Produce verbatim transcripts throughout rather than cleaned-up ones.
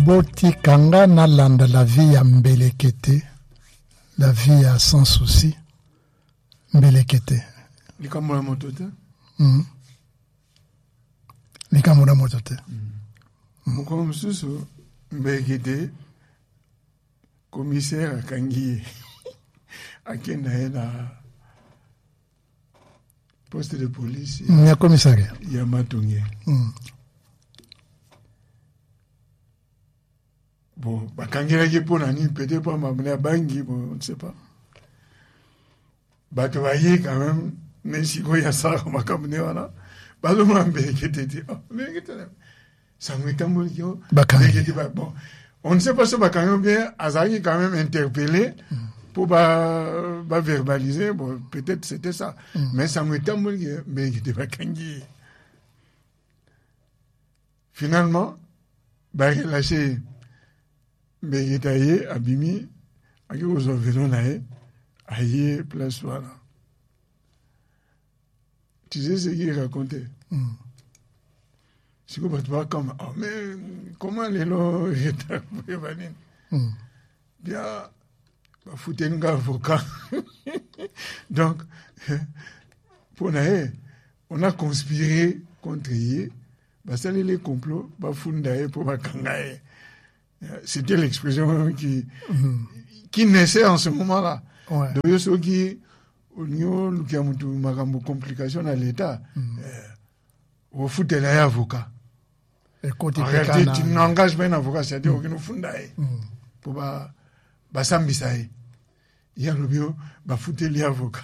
Boti Kanga Nalanda, la vie à Mbelekete, la vie à sans souci, Mbelekete. Likamura motote? Mm. Likamura motote. Mukolo mususu, Mbelekete, commissaire Kangi, akenda na poste de police. Il y a commissariat. Il y a Matongue. Mm. Bon, bakangira ki pour nani, peut-être pas m'amener à Bangui, bon, on ne sait pas. Bah, tu voyais quand même, mais si il y a ça, on m'a commencé, voilà. Bah, le monde qui dit, oh, mais qui t'aime. Ça me t'a dit, oh, bon. On ne sait pas si Bakangi bien, Azari quand même interpellé pour bah, bah, verbaliser, bon, peut-être c'était ça. Mm. Mais ça me t'a dit, mais qui était Bakangi. Finalement, bah, il a lâché. Mais il est allé à Bimi, à qui vous enverrons là, aïe, place voilà. Tu sais ce qu'il racontait? Mm. C'est que tu vois comme, oh, mais comment les lots étaient prévenus? Bien, bah, foutre un gars avocat. Donc, pour nous, on a conspiré contre eux, bah, ça les complots, bah, foutre pour ma kangaye. C'était l'expression qui, mm-hmm. qui naissait en ce moment-là. Ouais. Donc, ceux qui, au niveau de la complication à l'État, au foot, il y a un avocat. En réalité, tu n'engages pas un avocat, c'est-à-dire qu'il nous fonde pour ne s'ambisser. Il y a le bio, il faut les avocats.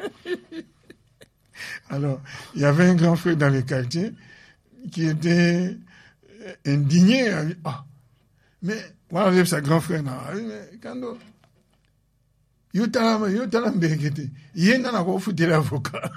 Alors, il y avait un grand frère dans le quartier qui était indigné. Ah, mais, moi, j'ai sa grand frère, mais quand il y a un bénéfice, il y a un foutu l'avocat.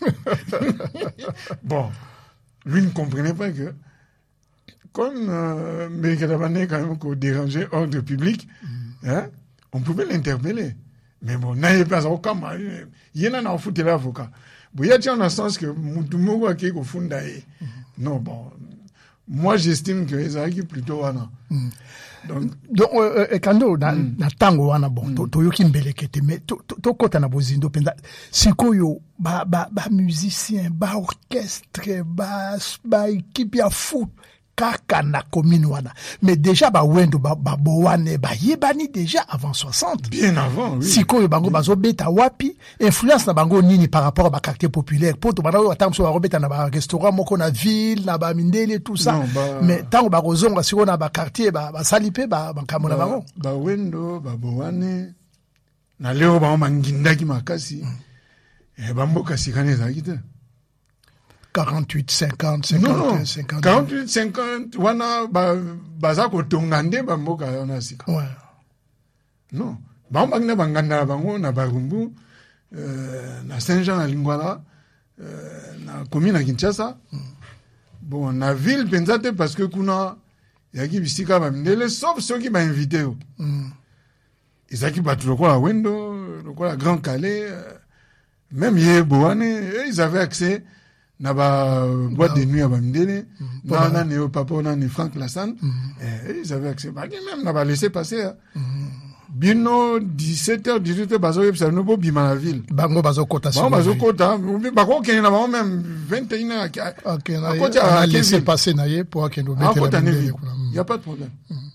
Bon, lui ne comprenait pas que, comme euh, Mbekadabane, quand même, qu'on dérangeait l'ordre public, mm. hein, on pouvait l'interpeller. Mais bon, n'ayez pas au camp, il y a un foutu l'avocat. Bon, il y a dans le sens que Moutoumou qui est au fond d'ailleurs. Non, bon. Moi, j'estime que ça est plutôt wana. Mm. Donc, donc euh, kando na mm. na tango wana bon, mm. to, to yoki Mbelekete, mais to, to, to kota na bozindo penda. Sikoyo ba ba ba musicien, ba orchestre, ba ba équipe ya foot kaka na commune wana. Mais déjà ba wendo ba ba bowane ba yebani déjà avant soixante. Bien avant, oui. Sikoyo bango bazo beta wapi influence na bango nini par rapport à ba quartier populaire. Poto bango atamso ba robeta na ba restaurant moko na ville na ba mindele tout ça. Non, ba... Mais tango ba rozonga siko na ba quartier ba ba salipe ba ba kamona bango. Ba wendo ba bowane na leo ba mangindaki makasi. Mm. E ba mboka sikane za kite. quarante-huit, cinquante, cinquante, non, non. cinquante. quarante-huit, cinquante, wana, ba, baza ko tongande ba mboka yana sika. Ouais. Non. Ba mbangna banganda bango na Barumbu, euh, na Saint-Jean à Lingwala, euh, na commune à Kinshasa. Mm. Bon, na ville pensate parce que kuna yaki bisika ba mdele sauf ceux qui m'a invité. Mm. Isaki batu lokola Wendo, lokola Grand Calais, euh, même yé Boane, ils avaient accès na ba boîte de nuit à Bamdele, na na ne papa na ne Franck Lassane, et ils avaient accès. Bah même na ba laissé passer. Bino dix-sept heures dix-huit heures bazo yeb sa no bo bima la ville. Bango bazo kota sur. Bango bazo kota, ba ko ken na ba même vingt et une heures. OK, na a laissé passer na ye pour que nous mette la ville. Il y a pas de problème.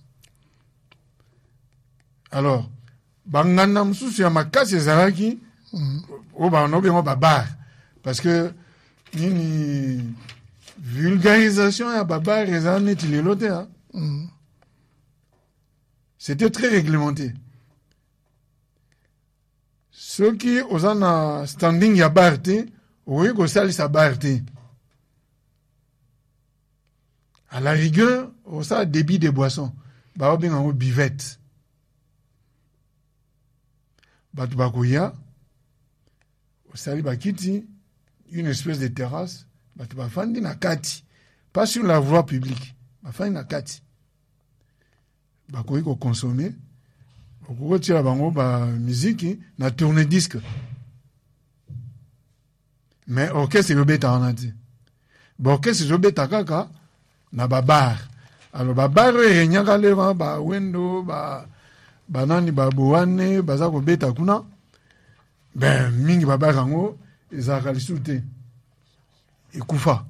Alors, bangana msusu ya makasi ezalaki o ba no bengo ba bar parce que une vulgarisation à Baba Rezane Tilelote. Mm. C'était très réglementé. Ceux qui ont un standing ya barte, oui, qu'on sali sa barte. À la rigueur, on a débit de boissons. Bah, on a une bivette. Bah, tu vas couiller. On sali bakiti. Une espèce de terrasse, bah, tu vas faire na kati, pas sur la voie publique, bah, faire na kati. Bah, quoi qu'on consomme, on tire la bango, bah, musique, na tourner disque. Mais, orchestre, c'est le bêta en a dit. Bah, orchestre, c'est le bêta kaka, na ba bar. alors babar renyaka leva ba wendo ba banani ba boane baza ko beta kuna ben mingi babar yango ezaka lisute ekufa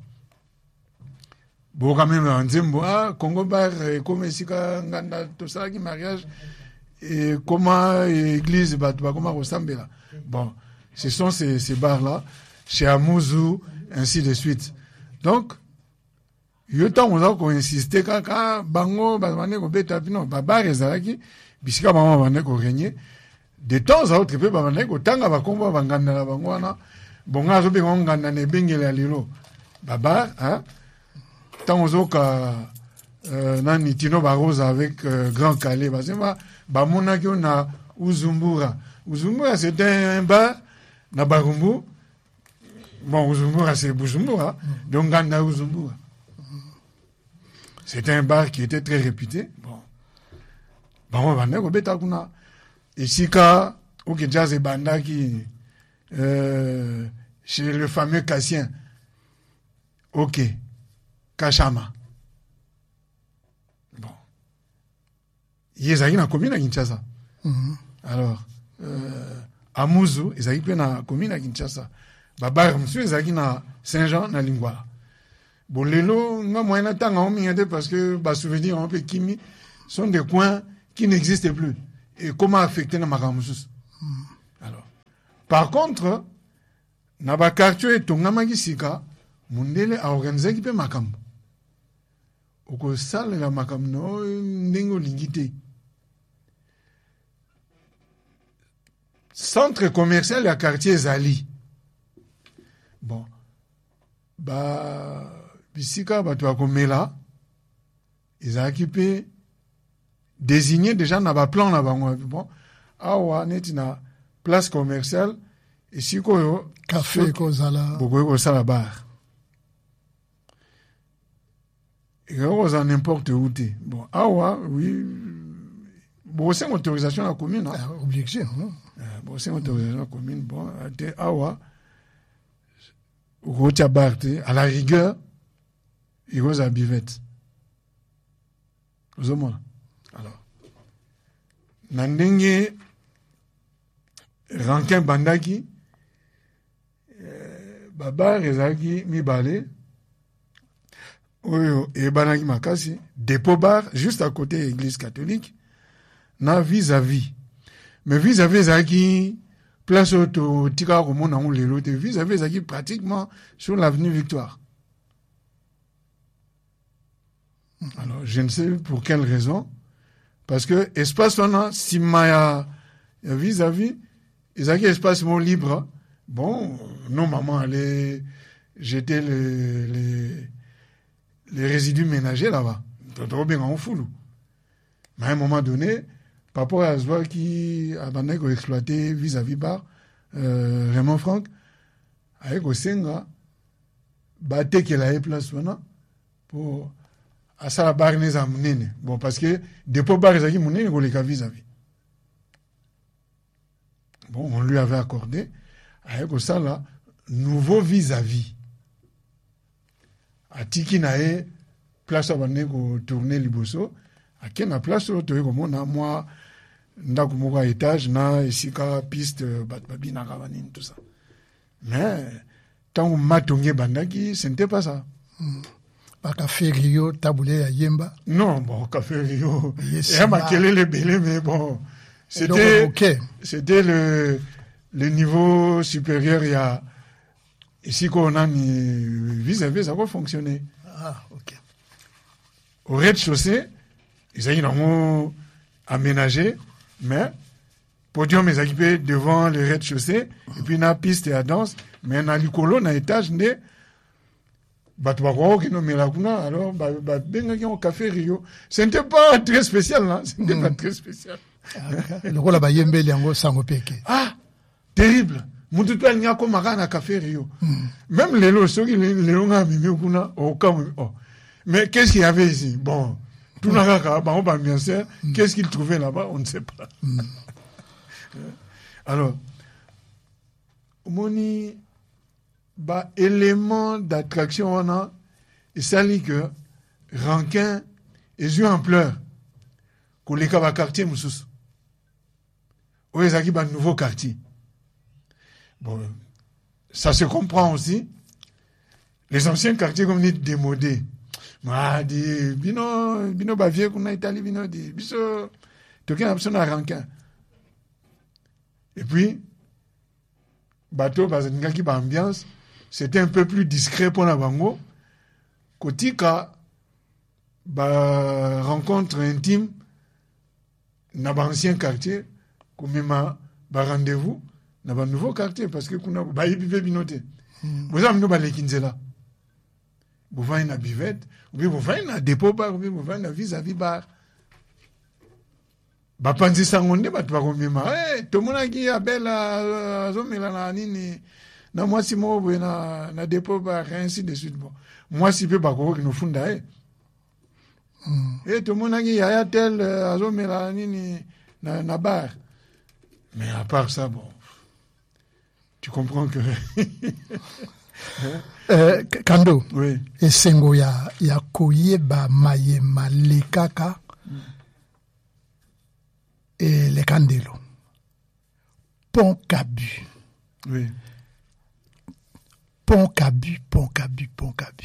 boka même nzembo ah Congo bar comme esika nganda tosalaki mariage et comment église bato bakoma kosambela bon ce sont ces, ces bars là chez Amuzu ainsi de suite donc yo ntango oza koinsiste kaka bango bande kobeta pino babar ezalaki bisika bango bande korenie de temps à autre mpe babande kotanga bakombo banganda na bango wana bongo azobenga nganda na ebengeli ya lelo babar hein ntango ozoka euh, nani Tino Barroso avec euh, Grand Calais basema bamonaki yo na Uzumbura Uzumbura c'était un bar na Barumbu bon Uzumbura c'est Bujumbura donc nganda Uzumbura c'était un bar qui était très réputé. Bon. Bon, on va dire que kuna esika ok jazz banda qui euh, chez le fameux Cassien. Ok. Kachama. Bon. Yezaki na commune à Kinshasa. Mm-hmm. Alors euh, Amuzu, ezaki pe na commune à Kinshasa. Babar monsieur ezaki na Saint-Jean na Lingwala. Bon, lelo, nga moyen tanga omingate parce que bas souvenirs un peu kimi sont des coins qui n'existent plus. Et comment affecter na makamusus. Mm. Alors, par contre, na ba quartier tongama kisika, mundele a organisé ki pe makambo. Oko sale la makambo no ndenge lingité. Centre commercial ya quartier Zali. Bon. Bah bisika bato bakomela ezalaki mpe désigné déjà na baplan na bango bon awa neti na place commerciale esika oyo café ekozala bokoki kosala bar ekoki kozala n'importe où te bon awa oui bokosenga autorisation ya commune ah, obligé non bokosenga autorisation ya commune bon te awa okotia bar te à la rigueur il goes à bivette. Vous avez alors, nandenge rankin bandaki, babar ezaki mibale, oyo et banaki makasi, dépôt bar juste à côté de l'église catholique, na vis-à-vis. Mais vis-à-vis ezaki place auto tika komona on lelo te vis-à-vis ezaki pratiquement sur l'avenue Victoire. Alors, je ne sais pour quelle raison. Parce que espace on a, si maya vis-à-vis, ils ont espace mon libre. Bon, non, maman allait jeter les, les, les résidus ménagers là-bas. Trop bien en foule. Mais à un moment donné, papa a ce qui a exploité vis-à-vis bar, euh, Raymond Franck, avec au Senga, batté qu'il a place maintenant pour à ça la barre n'est amenée bon parce que dépôt barre ezaki monene ko les vis-à-vis bon on lui avait accordé avec ça là nouveau vis-à-vis atiki nae place abane ko tourner liboso akena place to ko mona moi ndako moko étage na esika piste bat babina kabani tout ça mais tant matonge bandaki ce n'était pas ça. Mm. Pas café Rio, taboulé à Yemba. Non, bon, café Rio. Il y a maquillé les bélés, mais bon. C'était, okay. C'était le, le niveau supérieur. Il y a, ici, qu'on a vis-à-vis, ça va fonctionner. Ah, ok. Au rez-de-chaussée, ils ont aménagé, mais, podium est équipé devant le rez-de-chaussée, et puis, la piste et la danse, mais, dans le colonne, à l'étage, né, alors bah ben café Rio ce n'était pas très spécial là ce n'était mm. pas très spécial le rôle ba yembe liango sango peke ah terrible mutu to nya ko makana café Rio mm. même les lots ceux qui les longa mimi kuna au comme oh mais qu'est-ce qu'il y avait ici bon tout n'a pas ba on ba bien sûr qu'est-ce qu'il trouvait là-bas on ne sait pas mm. alors moni ba élément d'attraction on a et ça dit que rankin ezwi ampleur koleka ba quartier mususu oyo ezalaki ba nouveau quartier. Bon, ça se comprend aussi. Les anciens quartiers comme dit démodés. Ma di bino bino ba vie kuna Italie bino di biso toki na biso na rankin. Et puis bateau bazingaki ba ambiance, c'était un peu plus discret pour la bango. Kotika ba rencontre intime na ba ancien quartier komema ba rendez-vous na ba nouveau quartier parce que kuna ba yibibe binote. Vous avez ba lekinzela. Vous voyez na bivette, ou bien vous voyez na dépôt bar, ou bien vous voyez na vis-à-vis bar. Ba panzi sangonde ba tu ba komema. Eh, to mona ki abela azomela na nini na moi si mo na na dépôt bar ainsi de suite bon. Moi si pe ba ko ki no funda eh. Eh, to mona ki ya tel azomela nini na na bar. Mais à part ça bon. Tu comprends que Euh, Kando, oui. Esengo ya ya koyeba mayema lekaka mm. et le Kandelo. Pont Kabu. Oui. Pont Kabu, Pont Kabu, Pont Kabu.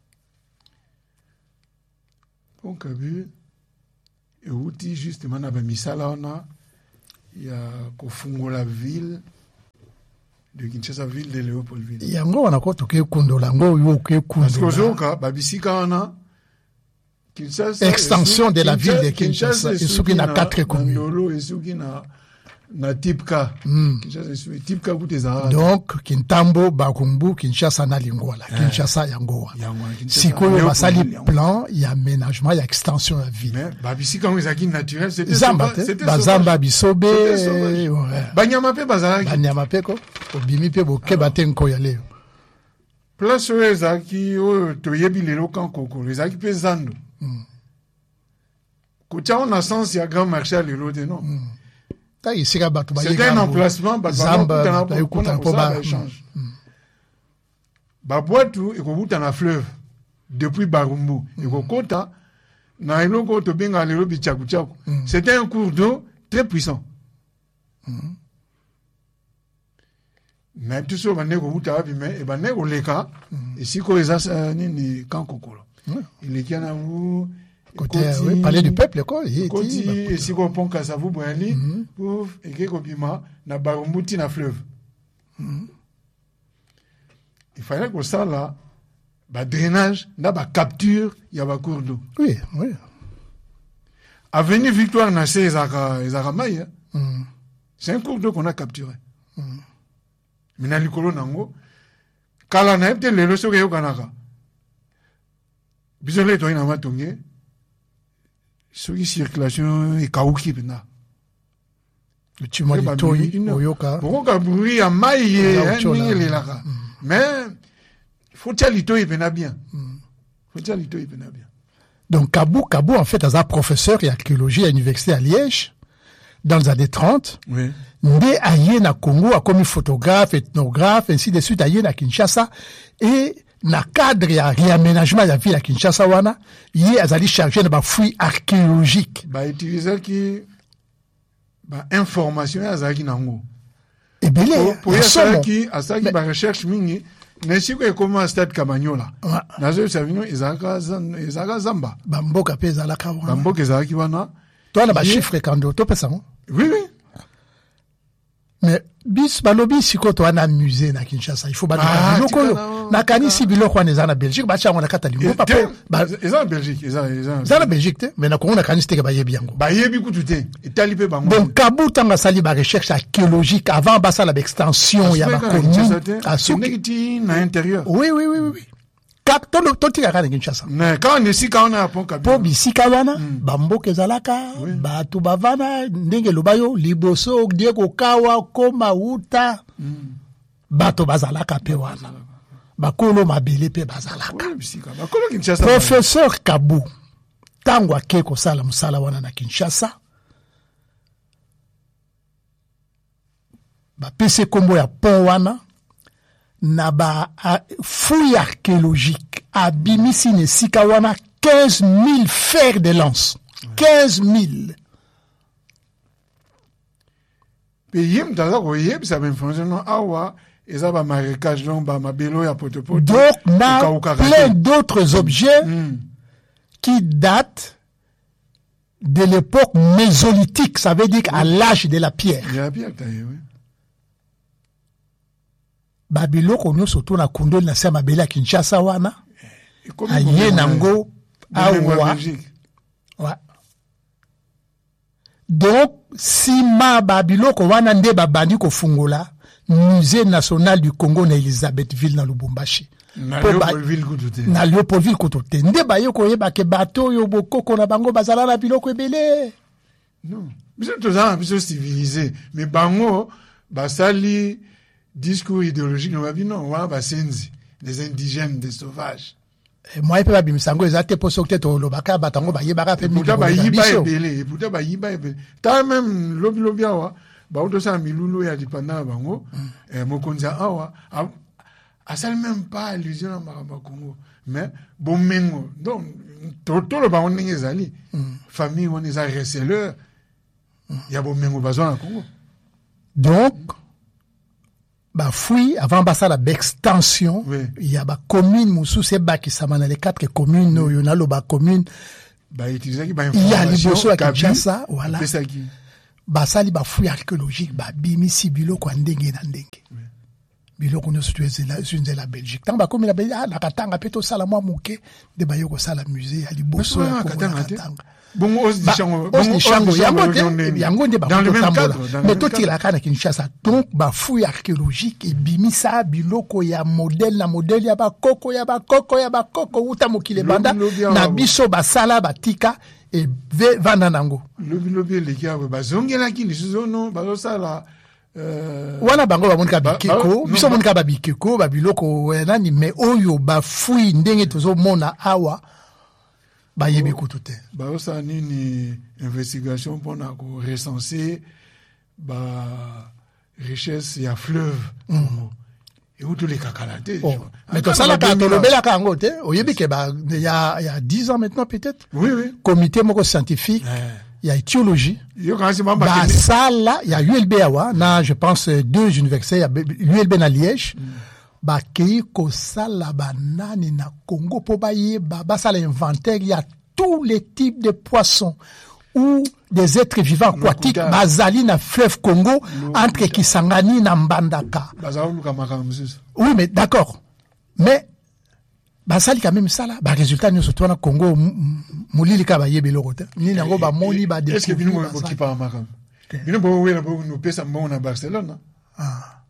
Pont Kabu, et outil justement na ba misala ona ya kofungola ville de Kinshasa ville de Léopoldville. Yango wana ko toke kundola ngo yo ke kundola. Parce que zoka babisika wana Kinshasa extension de la ville de Kinshasa et souki na quatre communes. Ndolo et souki na na Tipka. Kinshasa souki Tipka kuteza. Donc Kintambo Bakumbu Kinshasa na Lingwala, Kinshasa yangoa. Sikoyo basali plan ya aménagement ya extension de la ville. Mais babisika ngo ezaki naturel, c'était Zamba, c'était Bazamba bisobe. Banyama pe bazalaki. Banyama pe ko obimi pe boke batenko ya leo. Place oyo ezalaki oyo toyebi lelo kankoko ezalaki pe zando. Kotia on a sens ya grand marché à lelo te non. C'était un emplacement Zamba échange. Baboitou et kobuta na fleuve depuis Barumbu et kokota na eloko to benga lelo bichakuchaku. C'était un cours d'eau très puissant. Mais tout ça bande kobuta wapi mais e bande koleka et siko eza nini kankokolo. Il est kana où côté oui, palais du peuple quoi côté et si ko pont Kasavu boyali ouf et ke kopima na Barumbuti na fleuve. Il fallait que ça là ba drainage na ba capture ya ba cours d'eau. Oui, oui. Avenue Victoire na César Ezara Maï. C'est un cours d'eau qu'on a capturé. Mais na likolo nango kala na epte lelo soke yo kanaka. Bisole to ina matonge. Soki circulation e kauki pena. Tu m'as dit toi oyoka. Boka bruit ya maïe ningi lelaka. Mais faut dire lito e pena bien. Faut dire lito e pena bien. Donc Kabou Kabou en fait as un professeur d'archéologie à l'université à Liège dans les années trente. Oui. Ndé aye na Congo a comme photographe, ethnographe ainsi de suite aye na Kinshasa et na cadre ya réaménagement de la ville à Kinshasa wana yé azali chargé de ba fouille archéologique ba utiliser qui ba information azali nango et belé pour ya ça qui asa qui ba recherche mingi nesi ko comment stade Kamanyola nazo savino ezaka ezaka zamba bamboka peza la ka wana bamboka ezaki wana toi na ba chiffre kando to pesa non oui oui mais bis balobi siko to ana musée na Kinshasa il faut ba ah, biloko na kanisi biloko wana za na Belgique ba chango na katalingo papa ba eza Belgique eza eza za na Belgique te mais na Congo na kanisi te ba yebi yango ba yebi kutu te etali pe bango donc Kabou tanga sali ba recherche archéologique avant ba ça la extension ya ba commune à Soukiti na intérieur oui oui oui oui Quand on toti ka Kinshasa. Mais quand on est ici quand on a pont Kabou. Po bisika wana bamboke zalaka batu bavana ndenge lobayo liboso dieko kawa koma uta bato bazalaka pe wana. Bakolo mabele pe bazalaka. Bakolo Kinshasa. Professeur Kabou tango akeko sala musala wana na Kinshasa. Ba pese kombo ya pont wana. Na ba fouille archéologique abimisi ne sika wana quinze mille fers de lance. quinze mille. Pe yim taza ko yeb sa ben fonctionnement awa eza ba marécage donc ba mabelo ya potopoto. Donc on a plein d'autres objets mm. qui datent de l'époque mésolithique, ça veut dire à l'âge de la pierre. De la pierre taille, oui. Babilo konyo soto na kundo na sema bela Kinshasa wana. Aye nango awa. Ouais. Donc si ma Babilo ko wana nde babandi ko fungola musée national du Congo na Elisabethville na Lubumbashi. Na Léopoldville kutote. Na Léopoldville kutote. Nde ba yo ko yeba ke bateau yo bokoko na bango bazala na biloko ebele. Non. Biso toza biso civilisé, mais bango basali discours idéologique no babi non wa basenzi, des indigènes, des sauvages. Et moi pe ba bimisango ezate poso te to lobaka batango ba yebaka pe mi. Puta ba yiba ebele, puta ba yiba ebele. Ta même lobi lobi awa, ba oto sa milulu ya dipanda bango, eh mokonza awa asal même pas allusion à Maramba Congo, mais bon mengo. Donc, tout le monde est allé. Famille, on est à receleur. Il y a bon mengo besoin à Congo. Donc, bah fouille avant bah ça la extension. Il y a bah commune Moussou c'est bah qui s'amène les quatre communes. Il y en a le bah commune. Bah utiliser qui bah il y a les bossos à Kinshasa, voilà. C'est ça qui. Bah ça li bah fouille archéologique bah bimi sibilo kwa ndenge na ndenge. Biloko nyo situé là sur la Belgique. Tant ba comme la Belgique, la Katanga peto sala moi muke de ba yoko sala musée ali bosso ya Katanga. Bon os di chango, bon os chango yango te, yango nde ba ko tambola. Mais to tila kana Kinshasa. Donc ba fouille archéologique et bimisa biloko ya modèle na modèle ya ba koko ya ba koko ya ba koko uta mokile banda na biso ba sala ba tika et vanda nango. Lobi lobi le kia ba zongela ki lizo no ba sala Euh, wana bango ba monika bikeko biso monika ba bikeko ba biloko nani mais oyo ba fui ndenge tozo mona awa ba yebi kutute ba osa nini investigation pona ko recenser ba richesse ya fleuve mm. et où tous les cakalate oh. Mais to sala ka tolobela ka ngo te oyebi ke ba il y a il y a dix ans maintenant peut-être oui oui comité moko scientifique eh. Il y a éthiologie. Bah, ça là, il y a U L B awa, na, je pense, deux universités, il y a U L B na Liège. Mm. Bah, kei ko sala banane na Congo po ba ye, bah, bah, ça l'inventaire, il y a tous les types de poissons ou des êtres vivants aquatiques, bah, zali na fleuve Congo, entre Kisangani na Mbandaka. Oui, mais d'accord. Mais, bah ça li quand même ça là bah résultat nous surtout na Congo mulili ka ba yebelo rota ni nango ba moni ba de est-ce que bino mo ki pa makam bino bo wela bo no pesa mo na Barcelone ah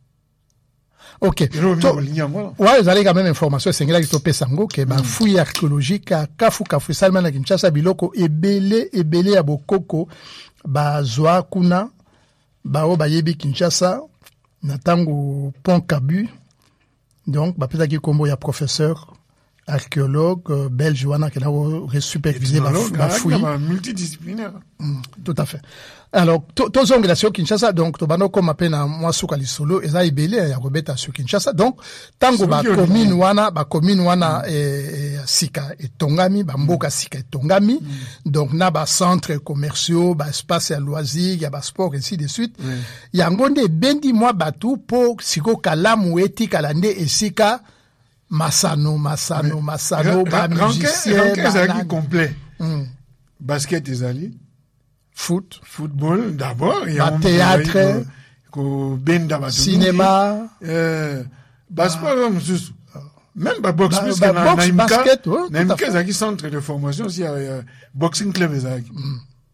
OK ouais vous allez quand même information sengela ki to pesa ngo ke ba fouille archéologique kafu kafu salma na Kinshasa biloko ebele ebele ya bokoko ba zwa kuna ba o ba yebi Kinshasa na tango pont Kabu donc ba pesa ki kombo ya professeur archéologue euh, belge wana qui a supervisé la fouille multidisciplinaire. Mm, tout à fait. Alors tous ongela sur Kinshasa donc to bano comme apena moi suka lisolo eza ibele ya robeta sur Kinshasa donc tango ba commune wana ba commune wana e sika etongami ba mboka sika etongami donc na ba centres commerciaux ba espace à loisirs ya ba sport ainsi de suite ya ngonde bendi moi batu pour siko kalamu etika lande esika Massano, Massano, mais, Massano, ba musicien, ba complet. Mm. Basket ezali, foot, football d'abord, il y a théâtre, ko benda ba cinéma, euh baseball ah. Même ba boxe parce que na boxe, basket, na imka ezali centre de formation si euh, boxing club ezali. Mm.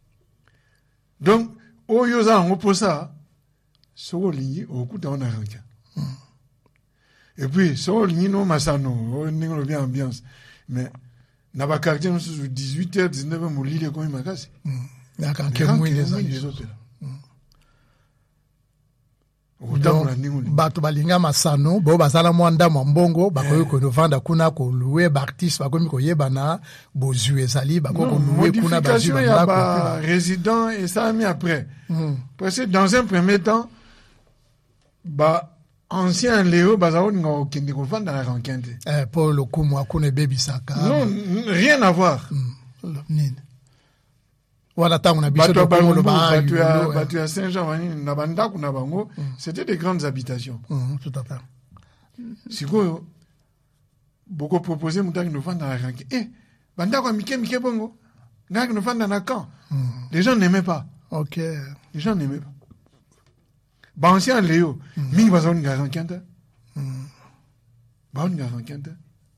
Donc oyo za ngo posa so lingi okuta ona ranka. Mm. Et puis, ça, on y a Massano, on y a bien ambiance. Mais, n'a pas quartier, on se dit dix-huit heures, dix-neuf heures, mon lit est comme il m'a cassé. Il y a quand même des autres. Donc, bato balinga Massano, bo bazala mwanda mwambongo, bako ko vanda kuna ko louer artiste, bako mi ko yebana, bozu ezali, bako ko louer kuna bazu ba résident et ça a mis après. Parce que dans un premier temps, bah, ancien Léo Bazao ngo kende ko fanda na rankente. Eh pour le coup moi connais baby saka. Non, rien à voir. Nini. Voilà tant on a biso de Kongo le ba tu as ba tu as Saint-Jean wani na banda kuna bango, c'était des grandes habitations. Mm, tout à fait. Siko beaucoup proposé mutangi no fanda na rankente. Eh, banda kwa mike mike bongo. Ngaki no fanda na camp. Les gens n'aimaient pas. OK. Les gens n'aimaient pas. Ba ancien Léo, mingi bazao nga rankente. Mm. Ba nga rankente.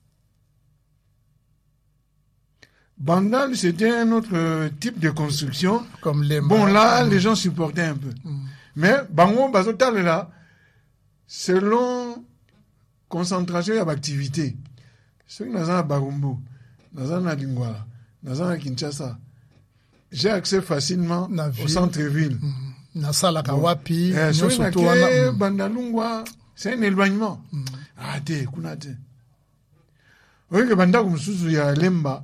Bandal, c'était un autre type de construction. Comme les bon, là, mmh. les gens supportaient un peu. Mmh. Mais, Bango, Bazotal, là, selon concentration et activité, ceux qui sont à Barumbu, dans un Lingwala, dans un Kinshasa, j'ai accès facilement au centre-ville. Dans la Kawapi, Bandalungwa, c'est un éloignement. Ah, t'es, Kunate. Oui, que Banda, comme sous, il y a Lemba.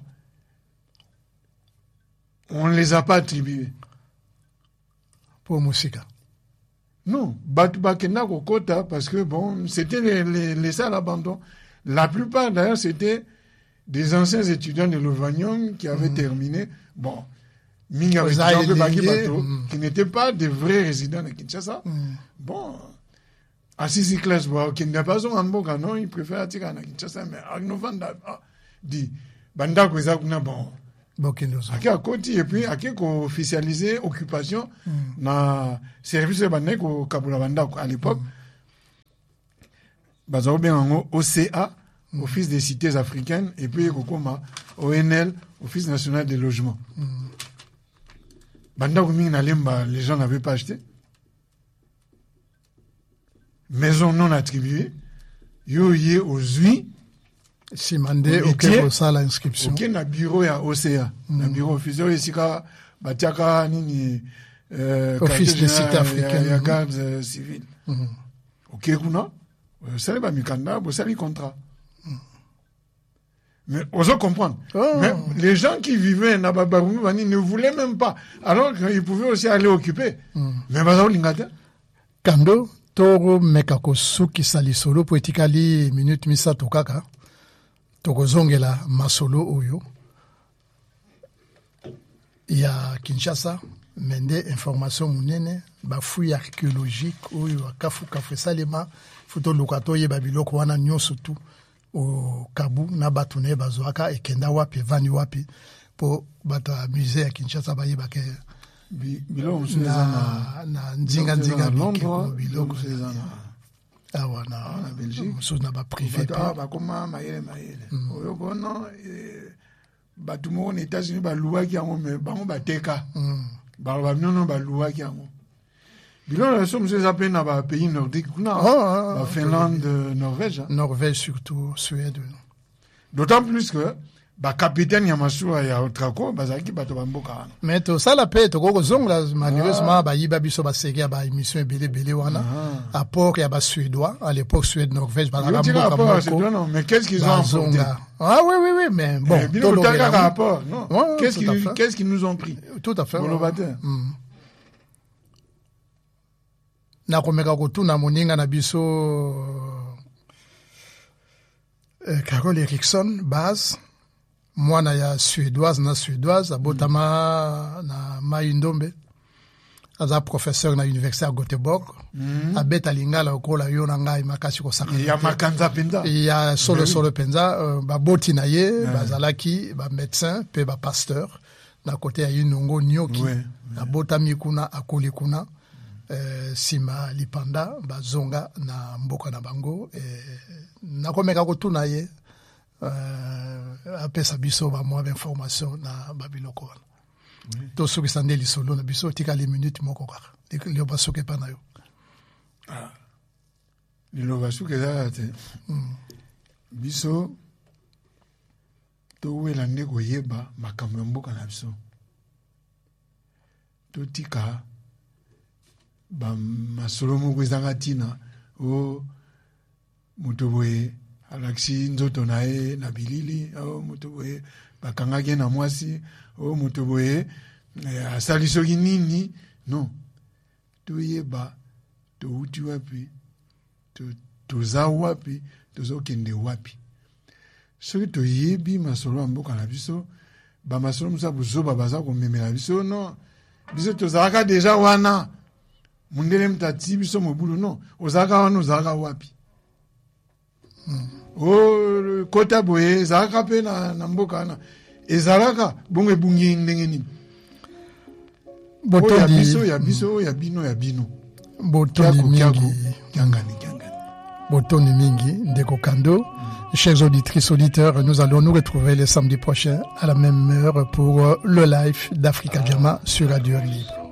On ne les a pas attribués. Pour Moussika. Non, Batubakena Kokota, parce que bon, c'était les, les, les salles abandon. La plupart d'ailleurs, c'était des anciens étudiants de l'Ovagnon qui avaient mmh. terminé. Bon, Minga avec Bato, mmh. qui n'étaient pas des vrais résidents de Kinshasa. Mmh. Bon, à six classes, qui n'a pas en Boga, non, ils préfèrent attirer à Kinshasa, mais Agnovanda dit, Banda Kwezakuna, bon. Aki à côté, et puis, aki ko officialisé occupation na service de bandé ko Kabula Banda à l'époque. Bazao bien en O C A, Office des cités africaines, et puis Kokoma, O N L, Office national des logements. Banda Koumi Nalemba, les gens n'avaient pas acheté. Maison non attribuée, yo yé aux huit. Si mandé auquel pour ça l'inscription. OK na bureau ya O C A, na bureau officiel ici ka batiaka nini euh office des cités africaines ya garde civile. OK kuna ça ba mikanda bo ça les contrat. Mais on doit comprendre. Oh. Mais les gens qui vivaient na Babarumi Bani ne voulaient même pas alors qu'ils pouvaient aussi aller occuper. Mm. Mais bazao lingata kando toro mekako suki salisolo poetically minute misa tokaka. Tokozongela masolo oyo ya Kinshasa mende information munene ba fouille archéologique oyo kafu kafu salema futo lokato ye babiloko wana nyoso tu o Kabu na batune bazoaka ekenda wapi vani wapi po bata musée ya Kinshasa ba yeba ke biloko na na nzinga nzinga biloko sezana. Ah ouais, non, en Belgique. Chose n'a pas privé. Ah, bah, comment, maïle, maïle. Oyo, bon, non, bah, tout le monde aux États-Unis, bah, loi qui a, mais, bah, on, bah, teka. Bah, bah, non, non, bah, loi qui a. Bilon, la somme, c'est appelé dans un pays nordique, non? Bah, Finlande, Norvège. Norvège, surtout, Suède. D'autant plus que, bah, capitaine Yamasura ya Otrako, bah, zaki, bah, to bamboka. Mais to ça la paix, to go zong là, malheureusement, bah, yiba biso ba sege ba émission belé belé wana. Apport ya ba suédois, à l'époque Suède, Norvège, bah, la bamboka. Non, mais qu'est-ce qu'ils ont apporté? Ah oui, oui, oui, mais bon. Mais bien, autant rapport, non? Qu'est-ce qu'ils, qu'est-ce qu'ils nous ont pris? Tout à fait. Bolobateur. Na komeka kotuna moninga na biso, Carole Erickson, base. Mwana ya suédoise na suédoise abotama mm. na Maïndombe aza professeur na université à Göteborg mm. abeta lingala okola yo na ngai makasi ko saka ya makanza penza ya solo solo penza uh, ba boti na ye yeah. bazalaki ba médecin pe ba pasteur na côté ya Inongo Nyoki ouais, ouais. abotami kuna akoli kuna mm. eh, sima lipanda bazonga na mboka na bango eh, na komeka kotuna ye Uh, apesa biso ba mwa information na babiloko wana oui. To soki sande lisolo na biso tika les minutes moko kaka le basoke pa na yo ah le basoke za te mm. biso to wela ndeko yeba makambo ya mboka na biso to tika ba masolo moko ezanga tina o moto boye alaksi nzoto na ye na bilili o moto boye bakangaki na mwasi o moto boye asali soki nini non toyeba touti wapi toza wapi tozokende wapi soki toyebi masolo ya mboka na biso bamasolo mosusu ya buzoba baza komemela biso no biso tozalaka deja wana mundele mutu ati biso mobulu no ozalaka wana ozalaka wapi hmm. o kota boye ezalaka mpe na, na mboka wana ezalaka bongo ebungi ndenge nini botondi ya biso ya biso ya bino ya bino botondi mingi kiangani kiangani botondi mingi ndeko Kando. mm. Chers auditrices, auditeurs, nous allons nous retrouver le samedi prochain à la même heure pour le live d'Africa Jama sur Radio Libre.